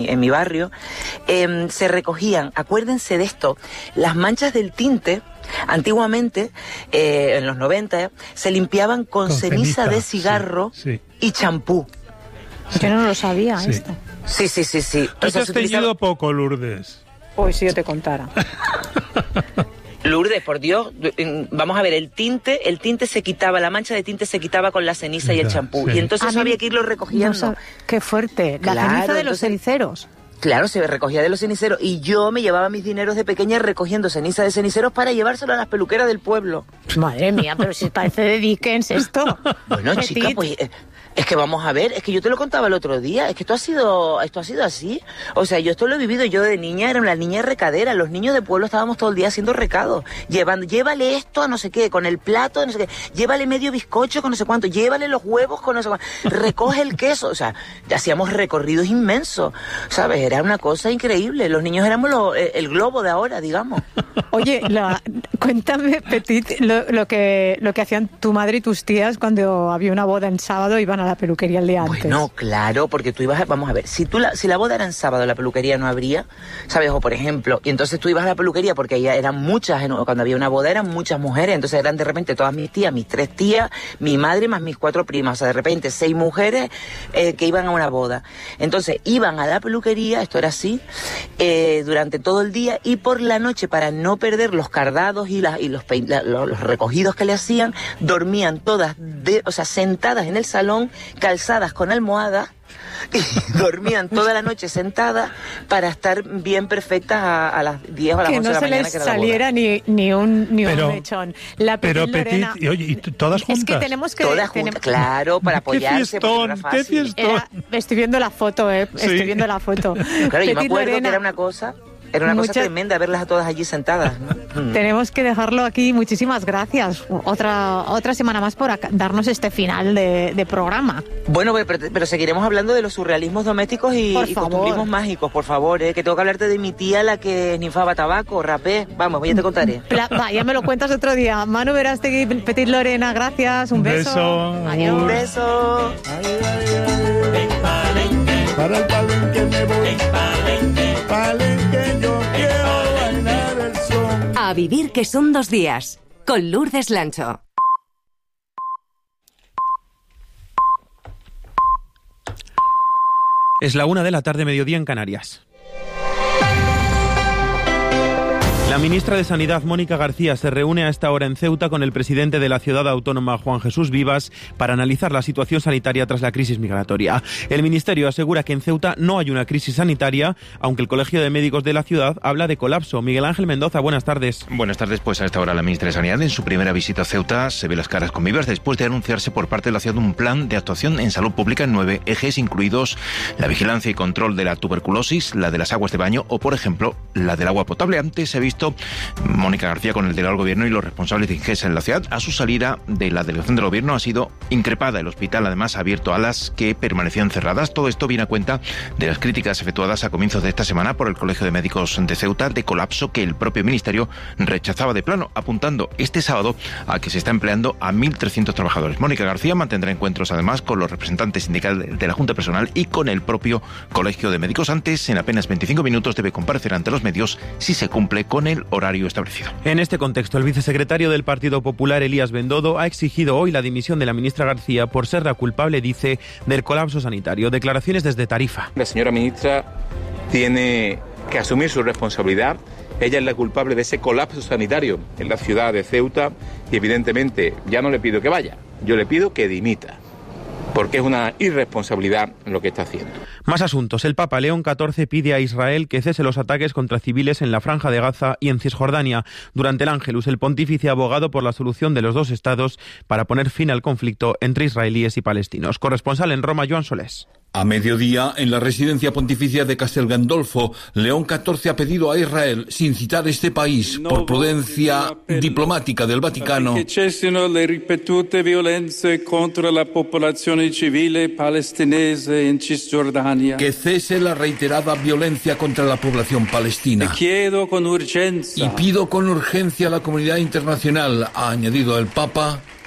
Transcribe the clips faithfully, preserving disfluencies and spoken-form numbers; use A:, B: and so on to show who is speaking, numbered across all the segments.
A: en mi barrio, eh, se recogían, acuérdense de esto, las manchas del tinte. Antiguamente, eh, en los noventa, se limpiaban con, con ceniza, ceniza de cigarro, sí, sí, y champú.
B: Yo no lo sabía, sí, esto.
A: Sí, sí, sí, sí.
C: Tú te has teñido poco, Lourdes.
B: Pues si yo te contara.
A: Lourdes, por Dios, vamos a ver, el tinte, el tinte se quitaba, la mancha de tinte se quitaba con la ceniza y el champú. Sí. Y entonces eso había que irlo recogiendo.
B: No, qué fuerte, la claro, ceniza de los ceniceros.
A: Claro, se recogía de los ceniceros y yo me llevaba mis dineros de pequeña recogiendo ceniza de ceniceros para llevárselo a las peluqueras del pueblo.
B: Madre mía, pero si parece de Dickens esto.
A: Bueno, chica, pues eh, es que vamos a ver, es que yo te lo contaba el otro día, es que esto ha sido, esto ha sido así. O sea, yo esto lo he vivido, yo de niña era una niña recadera, los niños de pueblo estábamos todo el día haciendo recados, llevando, llévale esto a no sé qué, con el plato, no sé qué, llévale medio bizcocho con no sé cuánto, llévale los huevos con no sé cuánto, recoge el queso, o sea, hacíamos recorridos inmensos, ¿sabes? Era una cosa increíble, los niños éramos lo, el globo de ahora, digamos.
B: Oye, la, cuéntame, Petit, lo, lo, que, lo que hacían tu madre y tus tías cuando había una boda en sábado, iban a la peluquería el día antes.
A: Bueno, claro, porque tú ibas, a, vamos a ver, si tú la, si la boda era en sábado, la peluquería no habría, ¿sabes? O por ejemplo, y entonces tú ibas a la peluquería porque ahí eran muchas, cuando había una boda eran muchas mujeres, entonces eran de repente todas mis tías, mis tres tías, mi madre más mis cuatro primas, o sea, de repente seis mujeres eh, que iban a una boda. Entonces iban a la peluquería, esto era así, eh, durante todo el día y por la noche, para no perder los cardados y, la, y los, la, los, los recogidos que le hacían, dormían todas, de, o sea, sentadas en el salón, calzadas con almohadas, y dormían toda la noche sentadas para estar bien perfectas a, a las diez o a las once de la mañana.
B: Que no se les saliera ni, ni un ni
C: pero,
B: un mechón. La
C: pero
B: Petit Lorena,
C: Petit, y, oye, ¿y todas juntas?
B: Es que tenemos que...
A: Todas juntas, claro, para apoyarse.
C: ¡Qué fiestón,
A: era
C: qué fiestón!
B: Era, estoy viendo la foto, eh, sí. Estoy viendo la foto.
A: Claro,
B: Petit
A: yo me acuerdo
B: Lorena,
A: que era una cosa... Era una
B: Mucha...
A: cosa tremenda verlas a todas allí sentadas, ¿no?
B: Tenemos que dejarlo aquí. Muchísimas gracias. Otra otra semana más por acá, darnos este final de, de programa.
A: Bueno, pero, pero seguiremos hablando de los surrealismos domésticos y, y costumbrismos mágicos, por favor, ¿eh? Que tengo que hablarte de mi tía, la que ninfaba tabaco, rapé. Vamos, ya te contaré.
B: Pla, va, ya me lo cuentas otro día. Manu Verástegui, Petit Lorena, gracias. Un,
C: un
B: beso.
C: beso.
B: Adiós.
A: Un beso.
D: Ay, ay, ay. Para el palenque me voy. Palenque yo quiero bailar el son.
E: A vivir que son dos días. Con Lourdes Lancho.
F: Es la una de la tarde, mediodía en Canarias. La ministra de Sanidad, Mónica García, se reúne a esta hora en Ceuta con el presidente de la ciudad autónoma, Juan Jesús Vivas, para analizar la situación sanitaria tras la crisis migratoria. El ministerio asegura que en Ceuta no hay una crisis sanitaria, aunque el Colegio de Médicos de la ciudad habla de colapso. Miguel Ángel Mendoza, buenas tardes.
G: Buenas tardes, pues a esta hora la ministra de Sanidad, en su primera visita a Ceuta, se ve las caras con Vivas después de anunciarse por parte de la ciudad un plan de actuación en salud pública en nueve ejes, incluidos la vigilancia y control de la tuberculosis, la de las aguas de baño o, por ejemplo, la del agua potable. Antes se ha visto Mónica García con el delegado del Gobierno y los responsables de Ingesa en la ciudad. A su salida de la delegación del Gobierno ha sido increpada. El hospital, además, ha abierto alas que permanecían cerradas. Todo esto viene a cuenta de las críticas efectuadas a comienzos de esta semana por el Colegio de Médicos de Ceuta de colapso que el propio Ministerio rechazaba de plano, apuntando este sábado a que se está empleando a mil trescientos trabajadores. Mónica García mantendrá encuentros, además, con los representantes sindicales de la Junta de Personal y con el propio Colegio de Médicos. Antes, en apenas veinticinco minutos, debe comparecer ante los medios si se cumple con el horario establecido.
F: En este contexto, el vicesecretario del Partido Popular, Elías Bendodo, ha exigido hoy la dimisión de la ministra García por ser la culpable, dice, del colapso sanitario. Declaraciones desde Tarifa.
H: La señora ministra tiene que asumir su responsabilidad. Ella es la culpable de ese colapso sanitario en la ciudad de Ceuta y, evidentemente, ya no le pido que vaya, yo le pido que dimita, porque es una irresponsabilidad lo que está haciendo.
F: Más asuntos. El Papa León catorce pide a Israel que cese los ataques contra civiles en la Franja de Gaza y en Cisjordania. Durante el Ángelus, el pontífice ha abogado por la solución de los dos estados para poner fin al conflicto entre israelíes y palestinos. Corresponsal en Roma, Joan Solés.
I: A mediodía, en la residencia pontificia de Castel Gandolfo, León catorce ha pedido a Israel, sin citar este país, por prudencia diplomática del Vaticano,
J: que cessino le ripetute violenze contra la popolazione civile palestinese in Cisgiordania.
I: Que cese la reiterada violencia contra la población palestina.
J: Chiedo con urgencia.
I: Y pido con urgencia a la comunidad internacional, ha añadido el Papa,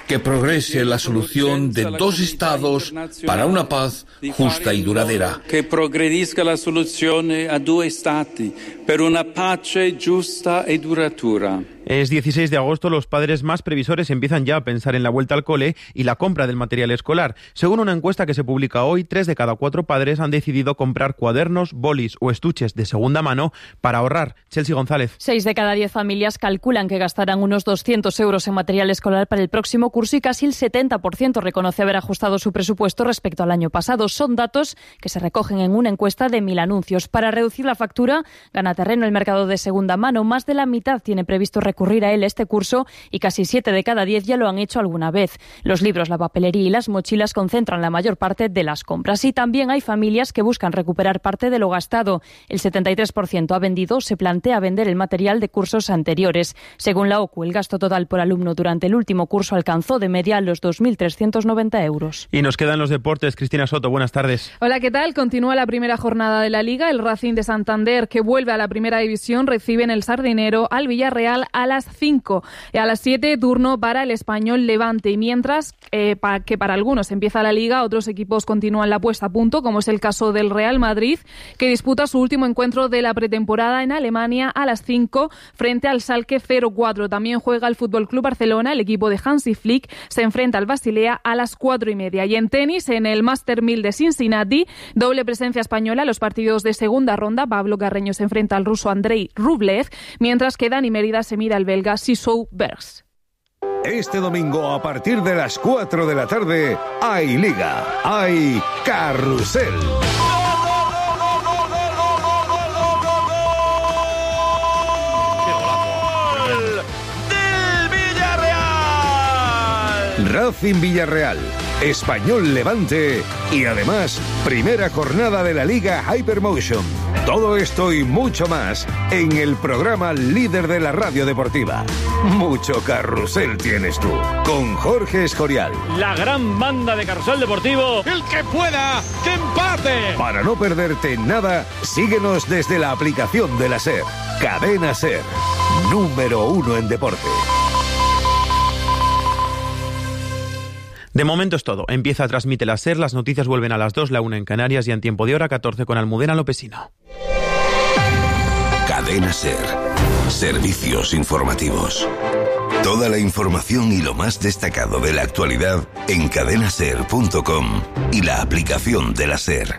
I: que progrese la solución de dos estados para una paz justa y duradera.
J: Que progredisca la solución a due stati per una pace giusta e duratura.
F: Es dieciséis de agosto, los padres más previsores empiezan ya a pensar en la vuelta al cole y la compra del material escolar. Según una encuesta que se publica hoy, tres de cada cuatro padres han decidido comprar cuadernos, bolis o estuches de segunda mano para ahorrar. Chelsea González.
K: Seis de cada diez familias calculan que gastarán unos doscientos euros en material escolar para el próximo curso y casi el setenta por ciento reconoce haber ajustado su presupuesto respecto al año pasado. Son datos que se recogen en una encuesta de Mil Anuncios. Para reducir la factura, gana terreno el mercado de segunda mano. Más de la mitad tiene previsto recurrir a él este curso y casi siete de cada diez ya lo han hecho alguna vez. Los libros, la papelería y las mochilas concentran la mayor parte de las compras y también hay familias que buscan recuperar parte de lo gastado. El setenta y tres por ciento ha vendido o se plantea vender el material de cursos anteriores. Según la O C U, el gasto total por alumno durante el último curso alcanzó de media los dos mil trescientos noventa euros.
F: Y nos quedan los deportes. Cristina Soto, buenas tardes.
L: Hola, ¿qué tal? Continúa la primera jornada de la Liga. El Racing de Santander, que vuelve a la primera división, recibe en el Sardinero al Villarreal a las cinco. A las siete, turno para el Español Levante. Y mientras eh, pa, que para algunos empieza la Liga, otros equipos continúan la puesta a punto, como es el caso del Real Madrid, que disputa su último encuentro de la pretemporada en Alemania a las cinco frente al Schalke cero cuatro. También juega el F C Barcelona. El equipo de Hansi Flick se enfrenta al Basilea a las cuatro y media. Y en tenis, en el Master mil de Cincinnati, doble presencia española. Los partidos de segunda ronda, Pablo Carreño se enfrenta al ruso Andrei Rublev, mientras que Dani Mérida se mide al belga Sissou Bergs.
M: Este domingo a partir de las cuatro de la tarde hay Liga, hay Carrusel. Racing Villarreal, Español Levante y además primera jornada de la Liga Hypermotion. Todo esto y mucho más en el programa líder de la radio deportiva. Mucho carrusel tienes tú, con Jorge Escorial.
N: La gran banda de Carrusel Deportivo.
M: El que pueda, que empate. Para no perderte nada, síguenos desde la aplicación de la SER. Cadena SER, número uno en deporte.
F: De momento es todo. Empieza a transmitir la SER, las noticias vuelven a las dos, la una en Canarias y en tiempo de hora catorce con Almudena Lopesino.
O: Cadena SER. Servicios informativos. Toda la información y lo más destacado de la actualidad en cadena ser punto com y la aplicación de la SER.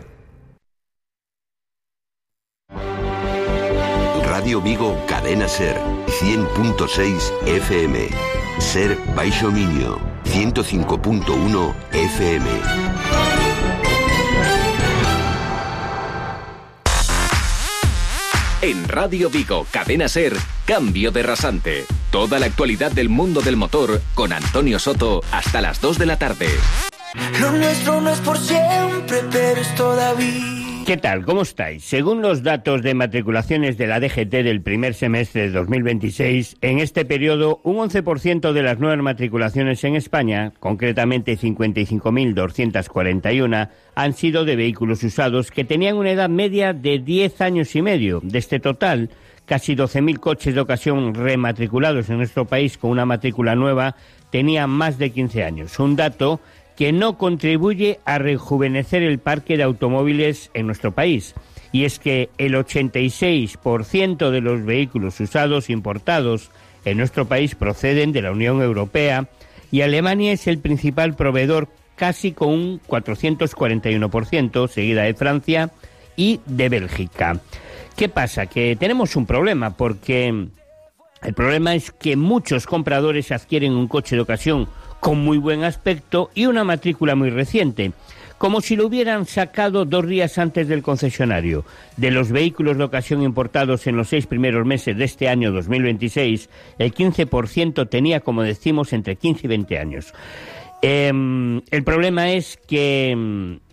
O: Radio Vigo, Cadena SER, cien punto seis F M. SER Baixo Miño, ciento cinco punto uno F M.
P: En Radio Vigo, Cadena SER, Cambio de Rasante. Toda la actualidad del mundo del motor con Antonio Soto hasta las dos de la tarde.
Q: Lo nuestro no es por siempre, pero es todavía.
R: ¿Qué tal? ¿Cómo estáis? Según los datos de matriculaciones de la D G T del primer semestre de dos mil veintiséis, en este periodo un once por ciento de las nuevas matriculaciones en España, concretamente cincuenta y cinco mil doscientos cuarenta y uno, han sido de vehículos usados que tenían una edad media de diez años y medio. De este total, casi doce mil coches de ocasión rematriculados en nuestro país con una matrícula nueva tenían más de quince años. Un dato que no contribuye a rejuvenecer el parque de automóviles en nuestro país. Y es que el ochenta y seis por ciento de los vehículos usados importados en nuestro país proceden de la Unión Europea y Alemania es el principal proveedor casi con un cuatrocientos cuarenta y uno por ciento, seguida de Francia y de Bélgica. ¿Qué pasa? Que tenemos un problema porque el problema es que muchos compradores adquieren un coche de ocasión con muy buen aspecto y una matrícula muy reciente, como si lo hubieran sacado dos días antes del concesionario. De los vehículos de ocasión importados en los seis primeros meses de este año dos mil veintiséis, el quince por ciento tenía, como decimos, entre quince y veinte años. Eh, el problema es que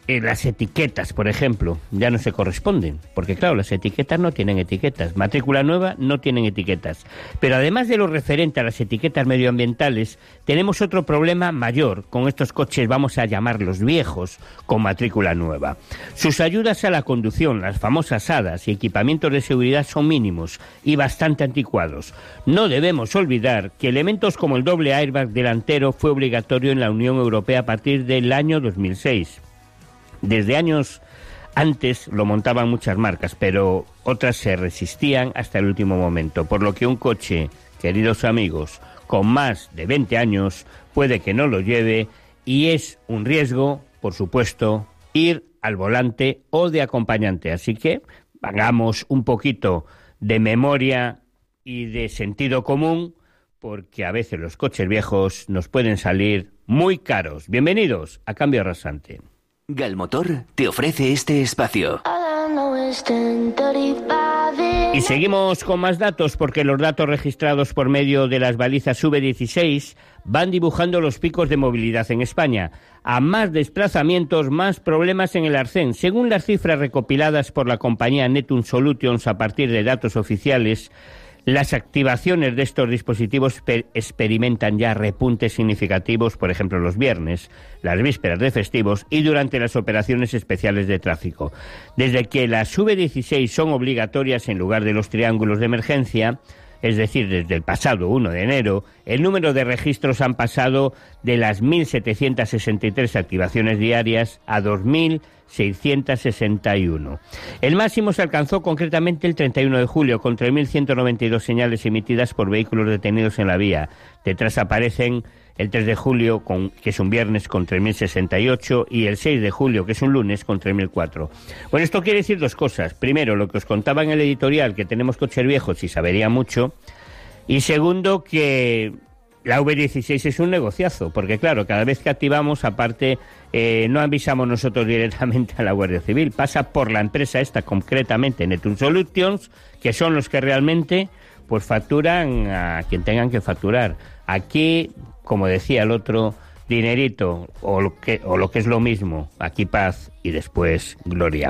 R: eh, las etiquetas, por ejemplo, ya no se corresponden, porque claro, las etiquetas no tienen etiquetas, matrícula nueva no tienen etiquetas. Pero además de lo referente a las etiquetas medioambientales, tenemos otro problema mayor con estos coches, vamos a llamarlos viejos, con matrícula nueva. Sus ayudas a la conducción, las famosas hadas y equipamientos de seguridad son mínimos y bastante anticuados. No debemos olvidar que elementos como el doble airbag delantero fue obligatorio en la Unión Europea a partir del año dos mil seis. Desde años antes lo montaban muchas marcas, pero otras se resistían hasta el último momento, por lo que un coche, queridos amigos, con más de veinte años puede que no lo lleve y es un riesgo, por supuesto, ir al volante o de acompañante. Así que hagamos un poquito de memoria y de sentido común, porque a veces los coches viejos nos pueden salir muy caros. Bienvenidos a Cambio Rasante.
P: Galmotor te ofrece este espacio.
R: Y seguimos con más datos, porque los datos registrados por medio de las balizas V dieciséis van dibujando los picos de movilidad en España. A más desplazamientos, más problemas en el arcén. Según las cifras recopiladas por la compañía Netum Solutions a partir de datos oficiales, las activaciones de estos dispositivos experimentan ya repuntes significativos, por ejemplo, los viernes, las vísperas de festivos y durante las operaciones especiales de tráfico. Desde que las V dieciséis son obligatorias en lugar de los triángulos de emergencia, es decir, desde el pasado uno de enero, el número de registros han pasado de las mil setecientas sesenta y tres activaciones diarias a dos mil seiscientas sesenta y uno. El máximo se alcanzó concretamente el treinta y uno de julio, con tres mil ciento noventa y dos señales emitidas por vehículos detenidos en la vía. Detrás aparecen el tres de julio, con, que es un viernes, con tres mil sesenta y ocho, y el seis de julio, que es un lunes, con tres mil cuatro. Bueno, esto quiere decir dos cosas. Primero, lo que os contaba en el editorial, que tenemos coches viejos y sabería mucho. Y segundo, que la V dieciséis es un negociazo, porque claro, cada vez que activamos, aparte, eh, no avisamos nosotros directamente a la Guardia Civil, pasa por la empresa esta, concretamente Netum Solutions, que son los que realmente pues facturan a quien tengan que facturar. Aquí, como decía el otro, dinerito, o lo que, o lo que es lo mismo, aquí paz y después gloria.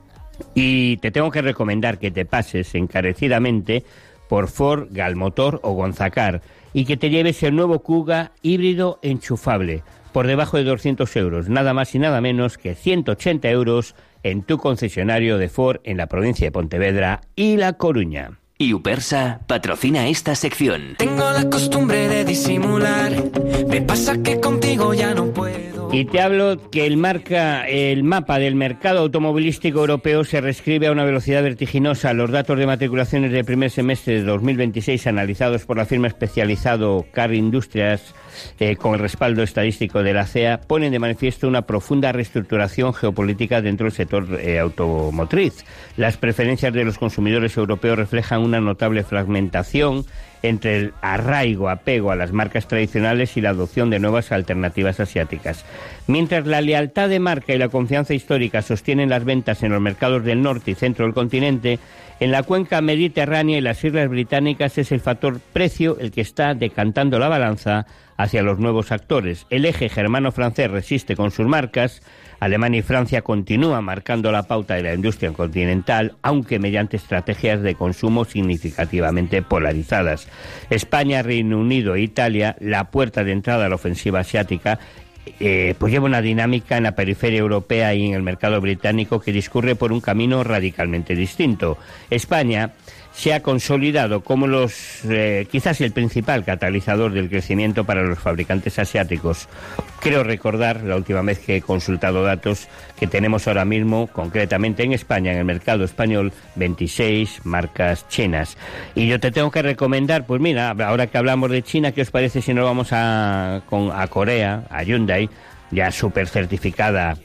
R: Y te tengo que recomendar que te pases encarecidamente por Ford, Galmotor o Gonzacar y que te lleves el nuevo Kuga híbrido enchufable por debajo de doscientos euros, nada más y nada menos que ciento ochenta euros en tu concesionario de Ford en la provincia de Pontevedra y La Coruña.
P: Y Upersa patrocina esta sección.
Q: Tengo la costumbre de disimular, me pasa que contigo ya no puedo.
R: Y te hablo que el marca, el mapa del mercado automovilístico europeo se reescribe a una velocidad vertiginosa. Los datos de matriculaciones del primer semestre de dos mil veintiséis, analizados por la firma especializado Car Industrias, eh, con el respaldo estadístico de la C E A, ponen de manifiesto una profunda reestructuración geopolítica dentro del sector eh, automotriz. Las preferencias de los consumidores europeos reflejan una notable fragmentación entre el arraigo, apego a las marcas tradicionales y la adopción de nuevas alternativas asiáticas. Mientras la lealtad de marca y la confianza histórica sostienen las ventas en los mercados del norte y centro del continente, en la cuenca mediterránea y las islas británicas es el factor precio el que está decantando la balanza hacia los nuevos actores. El eje germano-francés resiste con sus marcas. Alemania y Francia continúan marcando la pauta de la industria continental, aunque mediante estrategias de consumo significativamente polarizadas. España, Reino Unido e Italia, la puerta de entrada a la ofensiva asiática, eh, pues lleva una dinámica en la periferia europea y en el mercado británico que discurre por un camino radicalmente distinto. España se ha consolidado como los eh, quizás el principal catalizador del crecimiento para los fabricantes asiáticos. Creo recordar, la última vez que he consultado datos, que tenemos ahora mismo, concretamente en España, en el mercado español, veintiséis marcas chinas. Y yo te tengo que recomendar, pues mira, ahora que hablamos de China, ¿qué os parece si nos vamos a, con, a Corea, a Hyundai, ya súper certificada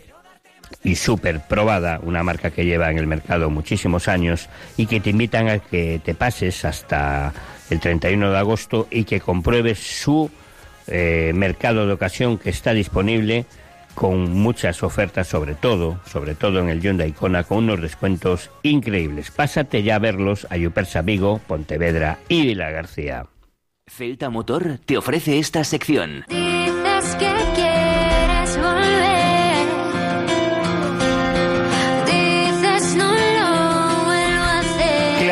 R: y súper probada, una marca que lleva en el mercado muchísimos años y que te invitan a que te pases hasta el treinta y uno de agosto y que compruebes su eh, mercado de ocasión, que está disponible con muchas ofertas, sobre todo, sobre todo en el Hyundai Kona, con unos descuentos increíbles. Pásate ya a verlos a Yupersa Vigo, Pontevedra y Vila García.
P: Celta Motor te ofrece esta sección.
S: Dices que quieres volver,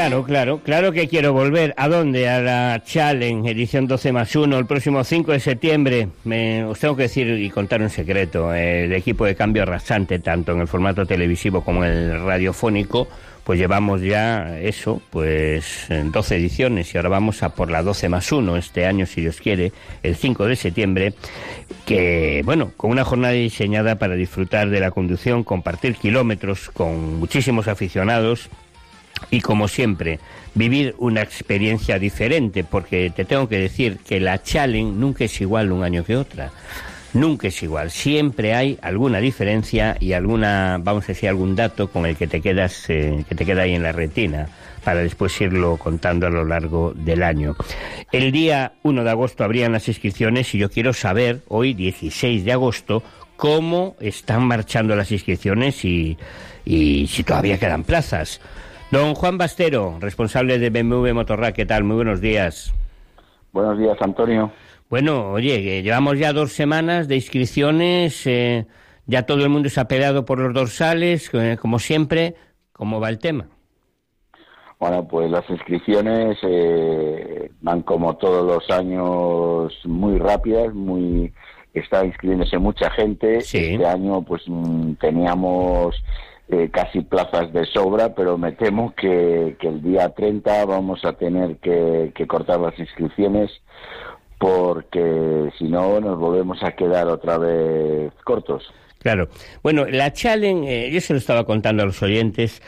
R: Claro, claro, claro que quiero volver. ¿A dónde? A la Challenge, edición doce más uno, el próximo cinco de septiembre. Me, os tengo que decir y contar un secreto. El equipo de Cambio Rasante, tanto en el formato televisivo como en el radiofónico, pues llevamos ya eso, pues doce ediciones, y ahora vamos a por la doce más uno este año, si Dios quiere, el cinco de septiembre, que, bueno, con una jornada diseñada para disfrutar de la conducción, compartir kilómetros con muchísimos aficionados y, como siempre, vivir una experiencia diferente, porque te tengo que decir que la Challenge nunca es igual un año que otra. Nunca es igual, siempre hay alguna diferencia y alguna, vamos a decir, algún dato con el que te quedas, eh, que te queda ahí en la retina, para después irlo contando a lo largo del año. El día uno de agosto abrían las inscripciones y yo quiero saber, hoy dieciséis de agosto, cómo están marchando las inscripciones y, y si todavía quedan plazas. Don Juan Bastero, responsable de B M W Motorrad, ¿qué tal? Muy buenos días.
S: Buenos días, Antonio.
R: Bueno, oye, que llevamos ya dos semanas de inscripciones, eh, ya todo el mundo se ha peleado por los dorsales, eh, como siempre. ¿Cómo va el tema?
S: Bueno, pues las inscripciones eh, van como todos los años muy rápidas, muy está inscribiéndose mucha gente.
R: Sí.
S: Este año pues teníamos eh, casi plazas de sobra, pero me temo que, que el día treinta vamos a tener que, que cortar las inscripciones, porque si no nos volvemos a quedar otra vez cortos.
R: Claro. Bueno, la Challenge, eh, yo se lo estaba contando a los oyentes,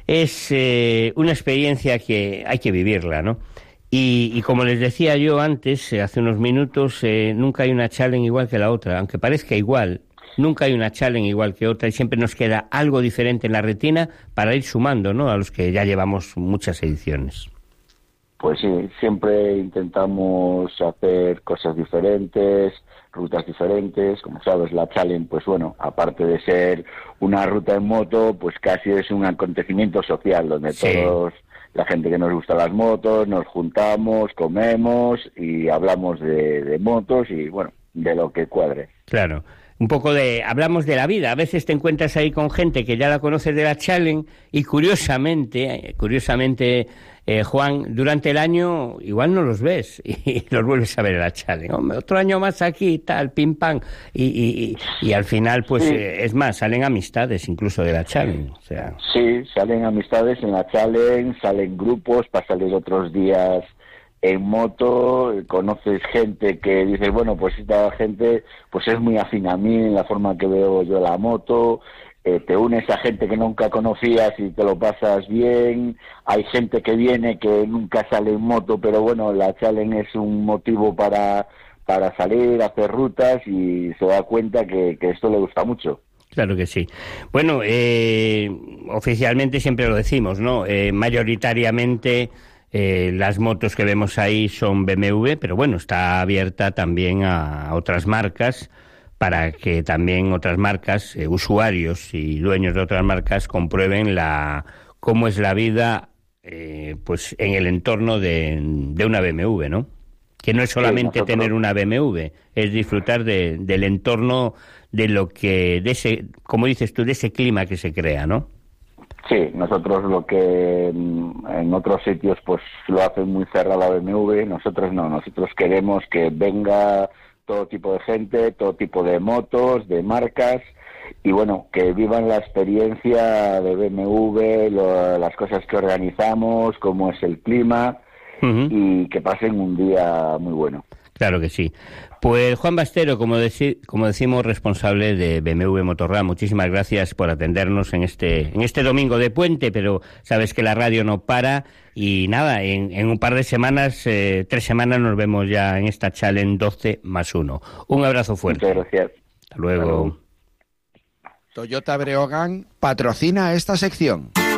R: es eh, una experiencia que hay que vivirla, ¿no? Y, y como les decía yo antes, eh, hace unos minutos, eh, nunca hay una Challenge igual que la otra, aunque parezca igual. Nunca hay una Challenge igual que otra y siempre nos queda algo diferente en la retina para ir sumando, ¿no?, a los que ya llevamos muchas ediciones.
S: Pues sí, siempre intentamos hacer cosas diferentes, rutas diferentes. Como sabes, la Challenge, pues bueno, aparte de ser una ruta en moto, pues casi es un acontecimiento social, donde sí, todos, la gente que nos gusta las motos, nos juntamos, comemos y hablamos de, de motos y, bueno, de lo que cuadre.
R: Claro. Un poco de, hablamos de la vida. A veces te encuentras ahí con gente que ya la conoces de la Challenge y curiosamente, curiosamente, eh, Juan, durante el año igual no los ves y los vuelves a ver en la Challenge. Hombre, otro año más aquí, tal, pim pam. Y, y, y, y al final, pues, sí. eh, es más, salen amistades incluso de la Challenge. O sea.
S: Sí, salen amistades en la Challenge, salen grupos para salir otros días en moto, conoces gente que dices, bueno, pues esta gente pues es muy afín a mí en la forma que veo yo la moto, eh, te unes a gente que nunca conocías y te lo pasas bien, hay gente que viene que nunca sale en moto, pero bueno, la Challenge es un motivo para, para salir, hacer rutas y se da cuenta que, que esto le gusta mucho.
R: Claro que sí. Bueno, eh, oficialmente siempre lo decimos, ¿no? Eh, mayoritariamente Eh, las motos que vemos ahí son B M W, pero bueno, está abierta también a otras marcas para que también otras marcas, eh, usuarios y dueños de otras marcas comprueben la cómo es la vida eh, pues en el entorno de, de una B M W, ¿no? Que no es solamente sí, nosotros... tener una B M W, es disfrutar de, del entorno, de lo que, de ese, como dices tú, de ese clima que se crea, ¿no?
S: Sí, nosotros lo que en otros sitios pues lo hacen muy cerrada la B M W, nosotros no, nosotros queremos que venga todo tipo de gente, todo tipo de motos, de marcas y bueno, que vivan la experiencia de B M W, lo, las cosas que organizamos, cómo es el clima uh-huh. y que pasen un día muy bueno.
R: Claro que sí. Pues Juan Bastero, como, deci- como decimos, responsable de B M W Motorrad, muchísimas gracias por atendernos en este en este domingo de puente, pero sabes que la radio no para y nada, en, en un par de semanas, eh, tres semanas nos vemos ya en esta Challenge doce más uno. Un abrazo fuerte.
S: Muchas gracias.
R: Hasta luego.
T: Toyota Breogán patrocina esta sección.